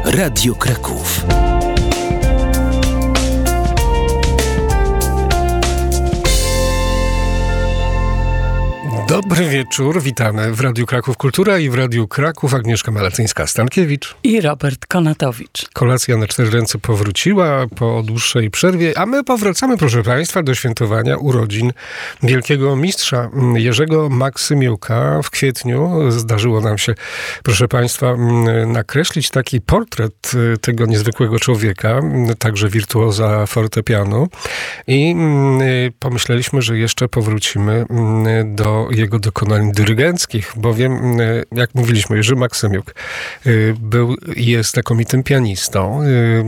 Radio Kraków. Dobry wieczór, witamy w Radiu Kraków Kultura i w Radiu Kraków Agnieszka Malacyńska-Stankiewicz i Robert Konatowicz. Kolacja na 4 ręce powróciła po dłuższej przerwie, a my powracamy, proszę Państwa, do świętowania urodzin wielkiego mistrza Jerzego Maksymiuka. W kwietniu zdarzyło nam się, proszę Państwa, nakreślić taki portret tego niezwykłego człowieka, także wirtuoza fortepianu, i pomyśleliśmy, że jeszcze powrócimy do jego dokonań dyrygenckich, bowiem, jak mówiliśmy, Jerzy Maksymiuk był i jest znakomitym pianistą.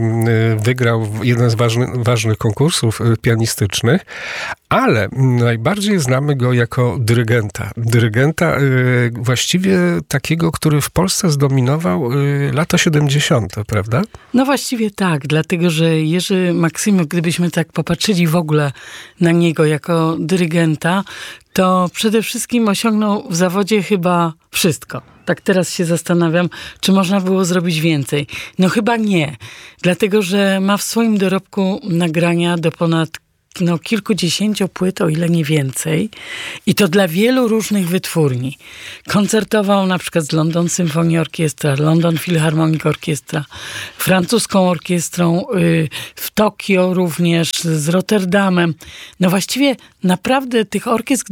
Wygrał jeden z ważnych konkursów pianistycznych, ale najbardziej znamy go jako dyrygenta. Dyrygenta właściwie takiego, który w Polsce zdominował lata 70., prawda? No właściwie tak, dlatego że Jerzy Maksymiuk, gdybyśmy tak popatrzyli w ogóle na niego jako dyrygenta, to przede wszystkim osiągnął w zawodzie chyba wszystko. Tak teraz się zastanawiam, czy można było zrobić więcej. No chyba nie, dlatego że ma w swoim dorobku nagrania do ponad kilkudziesięciu płyt, o ile nie więcej. I to dla wielu różnych wytwórni. Koncertował na przykład z London Symphony Orchestra, London Philharmonic Orchestra, francuską orkiestrą, w Tokio również, z Rotterdamem. No właściwie naprawdę tych orkiestr,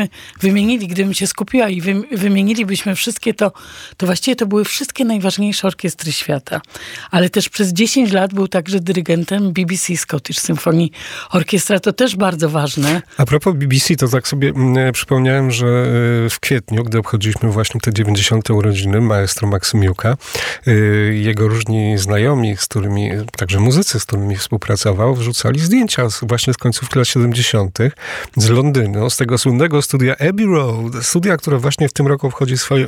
gdybym się skupiła i wymienilibyśmy wszystkie, to właściwie to były wszystkie najważniejsze orkiestry świata. Ale też przez 10 lat był także dyrygentem BBC Scottish Symphony Orchestra. To też bardzo ważne. A propos BBC, to tak sobie przypomniałem, że w kwietniu, gdy obchodziliśmy właśnie te 90. urodziny maestro Maksymiuka, jego różni znajomi, z którymi, także muzycy, z którymi współpracował, wrzucali zdjęcia właśnie z końcówki lat 70. z Londynu, z tego słynnego studia Abbey Road, studia, które właśnie w tym roku obchodzi swoje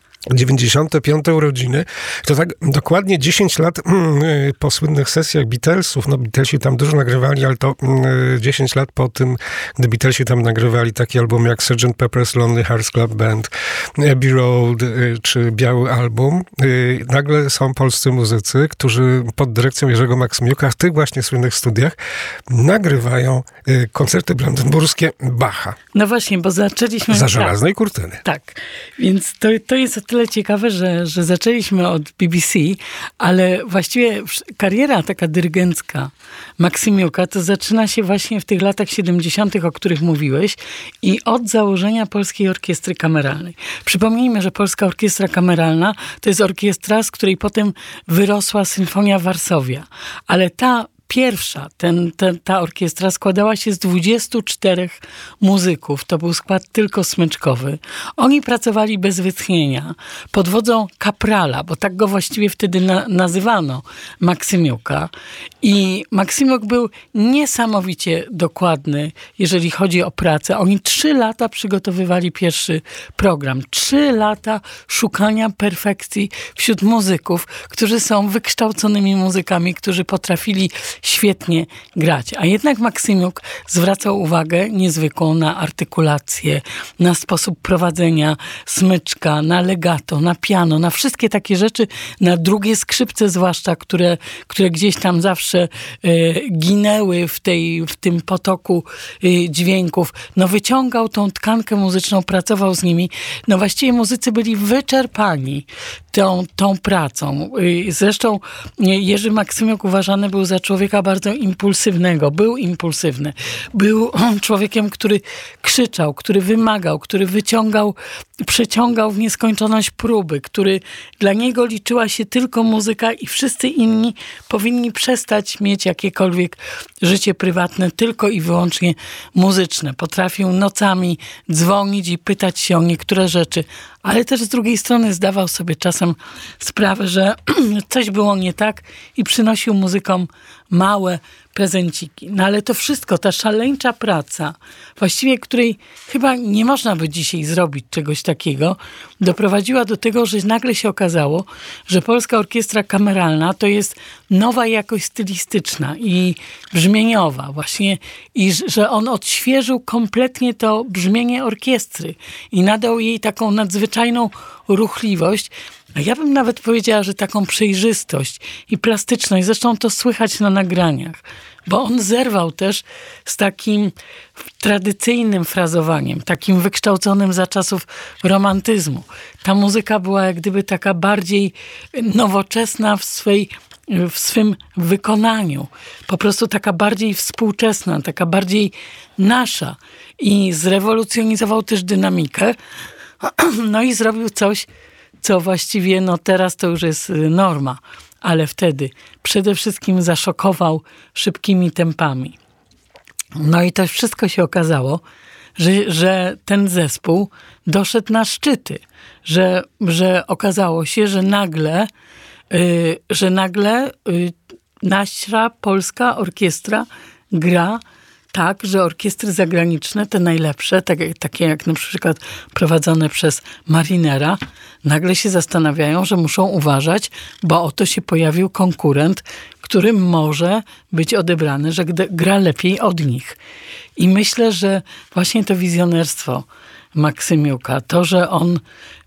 95. urodziny. To tak dokładnie 10 lat po słynnych sesjach Beatlesów. No Beatlesi tam dużo nagrywali, ale to 10 lat po tym, gdy Beatlesi tam nagrywali taki album jak Sgt. Pepper's Lonely Hearts Club Band, Abbey Road czy Biały Album. Nagle są polscy muzycy, którzy pod dyrekcją Jerzego Maksymiuka w tych właśnie słynnych studiach nagrywają koncerty brandenburskie Bacha. No właśnie, bo zaczęliśmy... Za żelaznej kurtyny. Tak, więc to jest o tyle ciekawe, że zaczęliśmy od BBC, ale właściwie kariera taka dyrygencka Maksymiuka to zaczyna się właśnie w tych latach 70., o których mówiłeś, i od założenia Polskiej Orkiestry Kameralnej. Przypomnijmy, że Polska Orkiestra Kameralna to jest orkiestra, z której potem wyrosła Symfonia Warszawia, ale ta orkiestra składała się z 24 muzyków. To był skład tylko smyczkowy. Oni pracowali bez wytchnienia pod wodzą kaprala, bo tak go właściwie wtedy nazywano, Maksymiuka. I Maksymiuk był niesamowicie dokładny, jeżeli chodzi o pracę. Oni 3 lata przygotowywali pierwszy program. 3 lata szukania perfekcji wśród muzyków, którzy są wykształconymi muzykami, którzy potrafili świetnie grać. A jednak Maksymiuk zwracał uwagę niezwykłą na artykulację, na sposób prowadzenia smyczka, na legato, na piano, na wszystkie takie rzeczy, na drugie skrzypce zwłaszcza, które gdzieś tam zawsze ginęły w tym potoku dźwięków. No wyciągał tą tkankę muzyczną, pracował z nimi. No właściwie muzycy byli wyczerpani tą pracą. Zresztą Jerzy Maksymiuk uważany był za człowieka bardzo impulsywnego. Był impulsywny. Był człowiekiem, który krzyczał, który wymagał, który przeciągał w nieskończoność próby, który dla niego liczyła się tylko muzyka i wszyscy inni powinni przestać mieć jakiekolwiek życie prywatne, tylko i wyłącznie muzyczne. Potrafił nocami dzwonić i pytać się o niektóre rzeczy, ale też z drugiej strony zdawał sobie czasem sprawę, że coś było nie tak i przynosił muzykom małe prezenciki. No ale to wszystko, ta szaleńcza praca, właściwie której chyba nie można by dzisiaj zrobić czegoś takiego, doprowadziła do tego, że nagle się okazało, że Polska Orkiestra Kameralna to jest nowa jakość stylistyczna i brzmieniowa właśnie, i że on odświeżył kompletnie to brzmienie orkiestry i nadał jej taką nadzwyczajną ruchliwość. A ja bym nawet powiedziała, że taką przejrzystość i plastyczność, zresztą to słychać na nagraniach, bo on zerwał też z takim tradycyjnym frazowaniem, takim wykształconym za czasów romantyzmu. Ta muzyka była jak gdyby taka bardziej nowoczesna w swym wykonaniu. Po prostu taka bardziej współczesna, taka bardziej nasza. I zrewolucjonizował też dynamikę. No i zrobił coś, co właściwie teraz to już jest norma. Ale wtedy przede wszystkim zaszokował szybkimi tempami. No i to wszystko się okazało, że ten zespół doszedł na szczyty. Że okazało się, że nagle nasza polska orkiestra gra tak, że orkiestry zagraniczne, te najlepsze, takie jak na przykład prowadzone przez Marinera, nagle się zastanawiają, że muszą uważać, bo oto się pojawił konkurent, który może być odebrany, że gra lepiej od nich. I myślę, że właśnie to wizjonerstwo Maksymiuka, to, że on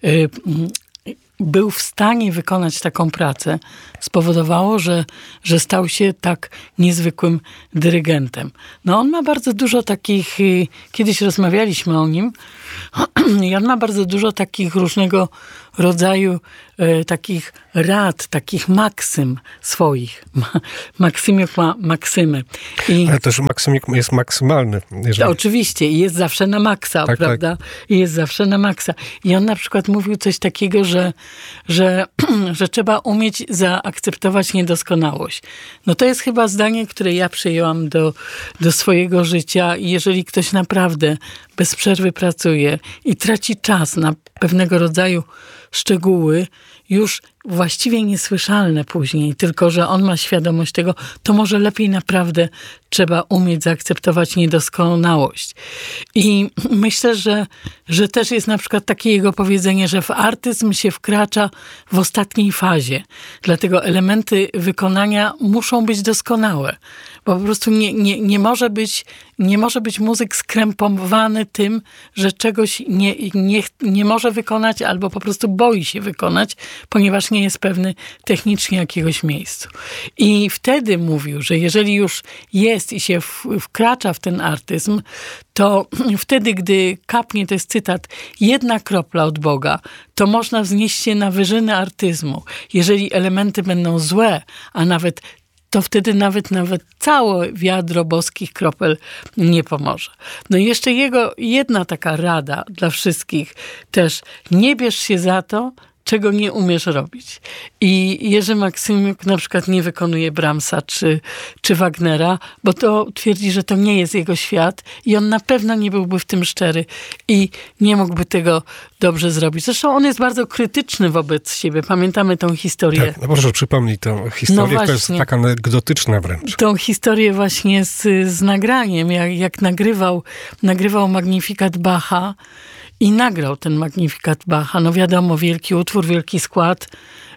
był w stanie wykonać taką pracę, spowodowało, że stał się tak niezwykłym dyrygentem. No on ma bardzo dużo takich, kiedyś rozmawialiśmy o nim, i on ma bardzo dużo takich różnego rodzaju takich rad, takich maksym swoich. Maksymiuk ma maksymy. Ale też Maksymiuk jest maksymalny. To oczywiście i jest zawsze na maksa, tak, prawda? Tak. I jest zawsze na maksa. I on na przykład mówił coś takiego, że trzeba umieć zaakceptować niedoskonałość. No to jest chyba zdanie, które ja przyjęłam do swojego życia i jeżeli ktoś naprawdę bez przerwy pracuje i traci czas na pewnego rodzaju szczegóły, już właściwie niesłyszalne później, tylko że on ma świadomość tego, to może lepiej naprawdę trzeba umieć zaakceptować niedoskonałość. I myślę, że też jest na przykład takie jego powiedzenie, że w artyzm się wkracza w ostatniej fazie. Dlatego elementy wykonania muszą być doskonałe. Bo po prostu nie może być muzyk skrępowany tym, że czegoś nie może wykonać albo po prostu boi się wykonać, ponieważ nie jest pewny technicznie jakiegoś miejsca. I wtedy mówił, że jeżeli już jest i się wkracza w ten artyzm, to wtedy, gdy kapnie, to jest cytat, jedna kropla od Boga, to można wznieść się na wyżyny artyzmu. Jeżeli elementy będą złe, a nawet to wtedy nawet całe wiadro boskich kropel nie pomoże. No i jeszcze jego jedna taka rada dla wszystkich też, nie bierz się za to, czego nie umiesz robić. I Jerzy Maksymiuk na przykład nie wykonuje Brahmsa czy Wagnera, bo to twierdzi, że to nie jest jego świat i on na pewno nie byłby w tym szczery i nie mógłby tego dobrze zrobić. Zresztą on jest bardzo krytyczny wobec siebie. Pamiętamy tą historię. Tak, no proszę przypomnij tę historię, no to jest taka anegdotyczna wręcz. Tą historię właśnie z nagraniem, jak nagrywał Magnifikat Bacha, i nagrał ten Magnifikat Bacha. No wiadomo, wielki utwór, wielki skład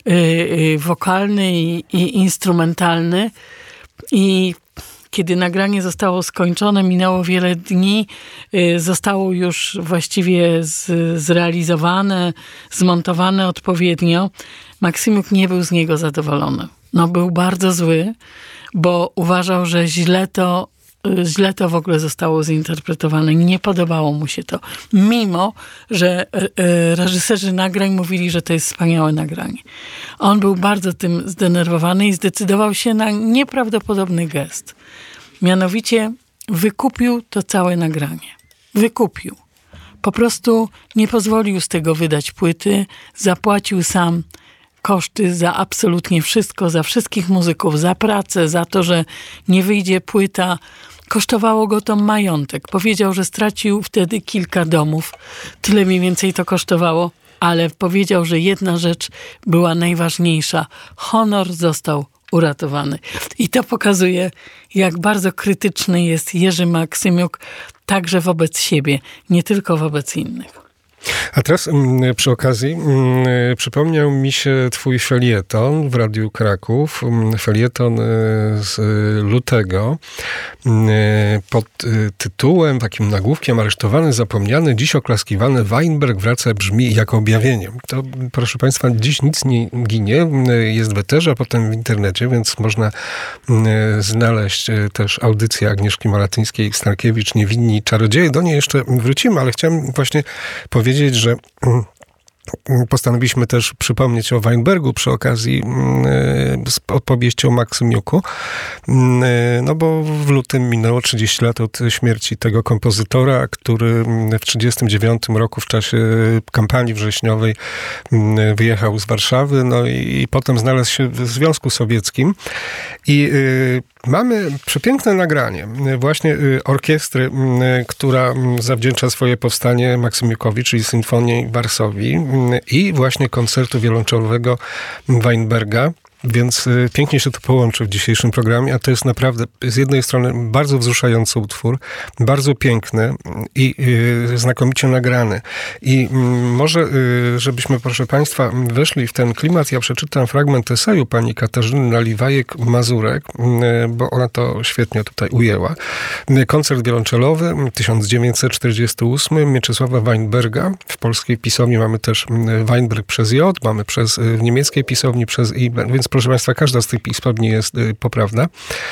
wokalny i instrumentalny. I kiedy nagranie zostało skończone, minęło wiele dni, zostało już właściwie zrealizowane, zmontowane odpowiednio. Maksymiuk nie był z niego zadowolony. No był bardzo zły, bo uważał, że źle to w ogóle zostało zinterpretowane. Nie podobało mu się to. Mimo, że reżyserzy nagrań mówili, że to jest wspaniałe nagranie. On był bardzo tym zdenerwowany i zdecydował się na nieprawdopodobny gest. Mianowicie wykupił to całe nagranie. Wykupił. Po prostu nie pozwolił z tego wydać płyty. Zapłacił sam koszty za absolutnie wszystko, za wszystkich muzyków, za pracę, za to, że nie wyjdzie płyta. Kosztowało go to majątek. Powiedział, że stracił wtedy kilka domów. Tyle mniej więcej to kosztowało, ale powiedział, że jedna rzecz była najważniejsza. Honor został uratowany. I to pokazuje, jak bardzo krytyczny jest Jerzy Maksymiuk także wobec siebie, nie tylko wobec innych. A teraz przy okazji przypomniał mi się twój felieton w Radiu Kraków, felieton z lutego pod tytułem, takim nagłówkiem: aresztowany, zapomniany, dziś oklaskiwany Weinberg wraca, brzmi jak objawienie. To, proszę Państwa, dziś nic nie ginie, jest w eterze, a potem w internecie, więc można znaleźć też audycję Agnieszki Malatyńskiej-Starkiewicz, Niewinni czarodzieje. Do niej jeszcze wrócimy, ale chciałem właśnie powiedzieć, że postanowiliśmy też przypomnieć o Weinbergu przy okazji opowieści o Maksymiuku, no bo w lutym minęło 30 lat od śmierci tego kompozytora, który w 1939 roku w czasie kampanii wrześniowej wyjechał z Warszawy, no i potem znalazł się w Związku Sowieckim. I mamy przepiękne nagranie właśnie orkiestry, która zawdzięcza swoje powstanie Maksymiukowi, czyli Symfonii Varsovii, i właśnie koncertu wiolonczelowego Weinberga. Więc pięknie się to połączy w dzisiejszym programie, a to jest naprawdę z jednej strony bardzo wzruszający utwór, bardzo piękny i znakomicie nagrany. I może, żebyśmy, proszę Państwa, weszli w ten klimat, ja przeczytam fragment eseju pani Katarzyny Naliwajek-Mazurek, bo ona to świetnie tutaj ujęła. Koncert wiolonczelowy 1948 Mieczysława Weinberga. W polskiej pisowni mamy też Weinberg przez J, mamy w niemieckiej pisowni przez I, więc proszę Państwa, każda z tych pisowni jest poprawna.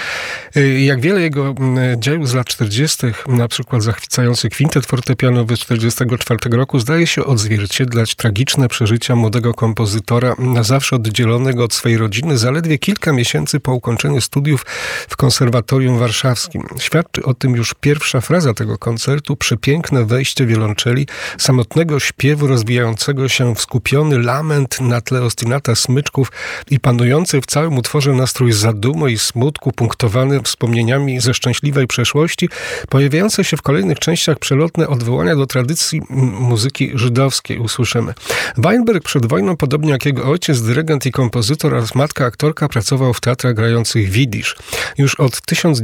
Jak wiele jego dzieł z lat 40., na przykład zachwycający kwintet fortepianowy z 1944 roku, zdaje się odzwierciedlać tragiczne przeżycia młodego kompozytora, na zawsze oddzielonego od swojej rodziny, zaledwie kilka miesięcy po ukończeniu studiów w Konserwatorium Warszawskim. Świadczy o tym już pierwsza fraza tego koncertu: przepiękne wejście wiolonczeli, samotnego śpiewu rozwijającego się w skupiony lament na tle ostynata smyczków i panujący w całym utworze nastrój zadumy i smutku, punktowany wspomnieniami ze szczęśliwej przeszłości, pojawiające się w kolejnych częściach przelotne odwołania do tradycji muzyki żydowskiej usłyszymy. Weinberg przed wojną, podobnie jak jego ojciec, dyrygent i kompozytor oraz matka aktorka, pracował w teatrach grających widzisz. Już od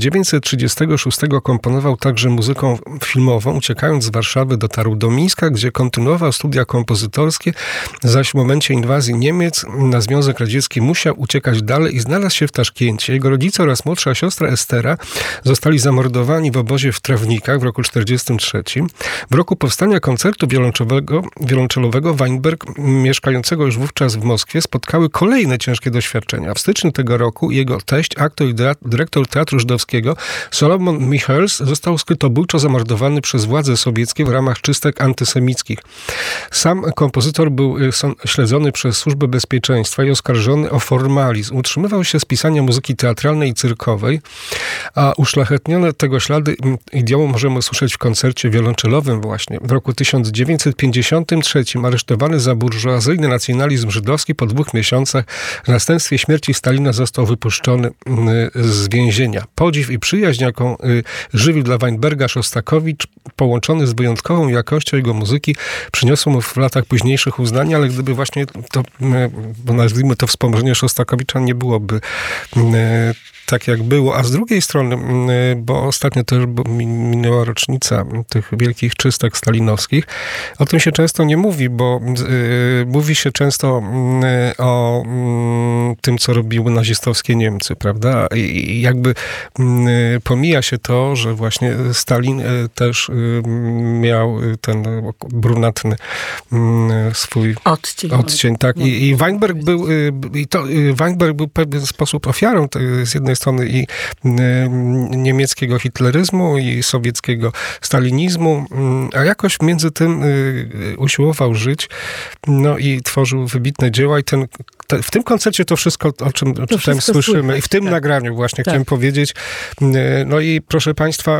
1936 komponował także muzykę filmową. Uciekając z Warszawy, dotarł do Mińska, gdzie kontynuował studia kompozytorskie, zaś w momencie inwazji Niemiec na Związek Radziecki musiał uciekać dalej i znalazł się w Taszkencie. Jego rodzice oraz młodsza siostra Estera zostali zamordowani w obozie w Trawnikach w roku 1943. W roku powstania koncertu wiolonczelowego Weinberg, mieszkającego już wówczas w Moskwie, spotkały kolejne ciężkie doświadczenia. W styczniu tego roku jego teść, aktor i dyrektor Teatru Żydowskiego Solomon Michels, został skrytobójczo zamordowany przez władze sowieckie w ramach czystek antysemickich. Sam kompozytor był śledzony przez Służbę Bezpieczeństwa i oskarżony o formalizm. Utrzymywał się z pisania muzyki teatralnej i cyrkowej, a uszlachetnione tego ślady idiomu możemy usłyszeć w koncercie wiolonczelowym właśnie. W roku 1953 aresztowany za burżuazyjny nacjonalizm żydowski, po 2 miesiącach w następstwie śmierci Stalina został wypuszczony z więzienia. Podziw i przyjaźń, jaką żywił dla Weinberga Szostakowicz, połączony z wyjątkową jakością jego muzyki, przyniosło mu w latach późniejszych uznanie, ale gdyby właśnie to, bo nazwijmy to, wspomnienie Szostakowicza, nie byłoby tak jak było. A z drugiej strony, bo ostatnio też minęła rocznica tych wielkich czystek stalinowskich, o tym się często nie mówi, bo mówi się często o tym, co robiły nazistowskie Niemcy, prawda? I jakby pomija się to, że właśnie Stalin też miał ten brunatny swój odcień, tak. I Weinberg był, Weinberg był w pewien sposób ofiarą z jednej strony i niemieckiego hitleryzmu i sowieckiego stalinizmu, a jakoś między tym usiłował żyć, no i tworzył wybitne dzieła i w tym koncercie to wszystko, o czym tutaj słyszymy, i w tym nagraniu właśnie chciałem powiedzieć. No i proszę Państwa,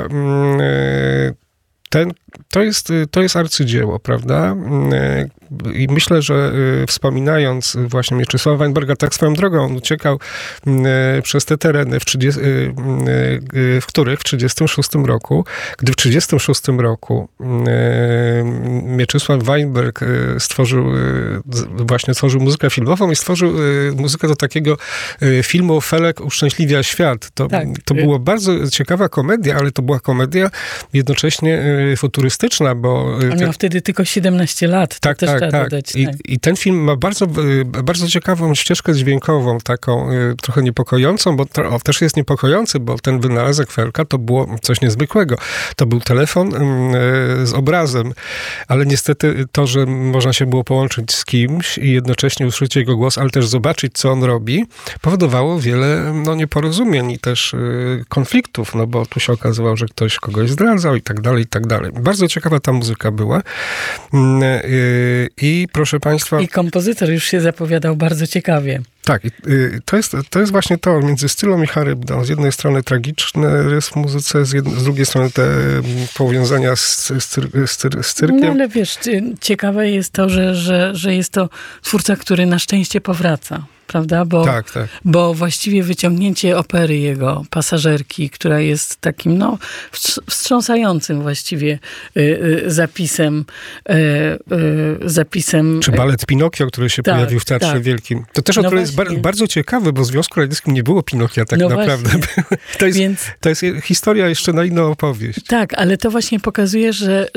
to jest arcydzieło, prawda? I myślę, że wspominając właśnie Mieczysława Weinberga, tak swoją drogą, on uciekał przez te tereny, w 1936 roku, gdy w 1936 roku Mieczysław Weinberg stworzył muzykę filmową i stworzył muzykę do takiego filmu Felek uszczęśliwia świat. To była bardzo ciekawa komedia, ale to była komedia jednocześnie futurystyczna, turystyczna, bo... On miał wtedy tylko 17 lat, to też trzeba dodać. I ten film ma bardzo ciekawą ścieżkę dźwiękową, taką trochę niepokojącą, bo też jest niepokojący, bo ten wynalazek Felka to było coś niezwykłego. To był telefon z obrazem, ale niestety to, że można się było połączyć z kimś i jednocześnie usłyszeć jego głos, ale też zobaczyć, co on robi, powodowało wiele nieporozumień i też konfliktów, no bo tu się okazywało, że ktoś kogoś zdradzał i tak dalej, i tak dalej. Bardzo ciekawa ta muzyka była. I proszę państwa... I kompozytor już się zapowiadał bardzo ciekawie. Tak, to jest właśnie to, między Scylą i Charybdą. Z jednej strony tragiczny rys w muzyce, z drugiej strony te powiązania z cyrkiem. No ale wiesz, ciekawe jest to, że jest to twórca, który na szczęście powraca. Prawda? Bo właściwie wyciągnięcie opery jego, Pasażerki, która jest takim wstrząsającym właściwie zapisem. Czy balet Pinokio, który się pojawił w Teatrze Wielkim. To też jest bardzo ciekawe, bo w Związku Radzieckim nie było Pinokia tak naprawdę. To jest historia jeszcze na inną opowieść. Tak, ale to właśnie pokazuje,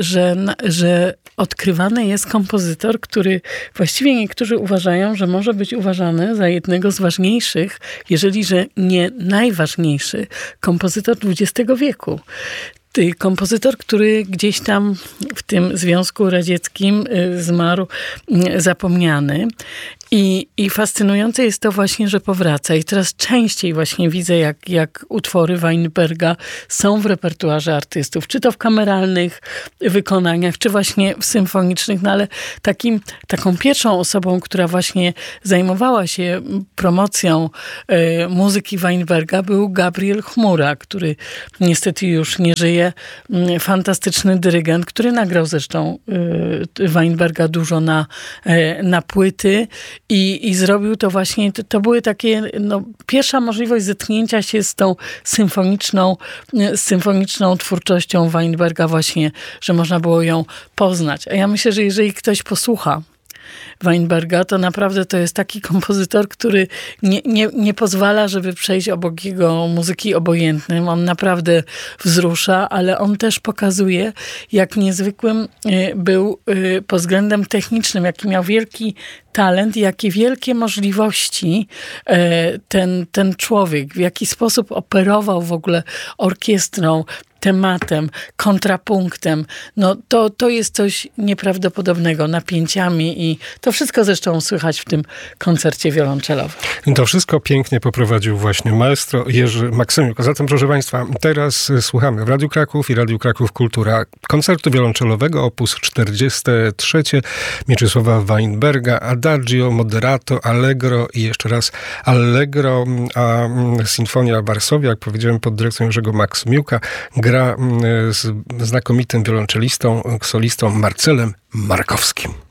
że odkrywany jest kompozytor, który właściwie niektórzy uważają, że może być uważany za jednego z ważniejszych, jeżeli że nie najważniejszy kompozytor XX wieku. Kompozytor, który gdzieś tam w tym Związku Radzieckim zmarł zapomniany. I fascynujące jest to właśnie, że powraca. I teraz częściej właśnie widzę, jak utwory Weinberga są w repertuarze artystów. Czy to w kameralnych wykonaniach, czy właśnie w symfonicznych. No ale taką pierwszą osobą, która właśnie zajmowała się promocją muzyki Weinberga, był Gabriel Chmura, który niestety już nie żyje. Fantastyczny dyrygent, który nagrał zresztą Weinberga dużo na płyty. I zrobił to właśnie, to były takie, pierwsza możliwość zetknięcia się z tą symfoniczną twórczością Weinberga właśnie, że można było ją poznać. A ja myślę, że jeżeli ktoś posłucha Weinberga, to naprawdę to jest taki kompozytor, który nie pozwala, żeby przejść obok jego muzyki obojętnym. On naprawdę wzrusza, ale on też pokazuje, jak niezwykłym był pod względem technicznym, jaki miał wielki talent i jakie wielkie możliwości ten człowiek, w jaki sposób operował w ogóle orkiestrą, tematem, kontrapunktem. To jest coś nieprawdopodobnego, napięciami i to wszystko zresztą słychać w tym koncercie wiolonczelowym. To wszystko pięknie poprowadził właśnie maestro Jerzy Maksymiuk. Zatem, proszę państwa, teraz słuchamy w Radiu Kraków i Radiu Kraków Kultura koncertu wiolonczelowego op. 43 Mieczysława Weinberga, Adagio, Moderato, Allegro i jeszcze raz Allegro, a Sinfonia Varsovia, jak powiedziałem, pod dyrekcją Jerzego Maksymiuka, gra z znakomitym wiolonczelistą, solistą Marcelem Markowskim.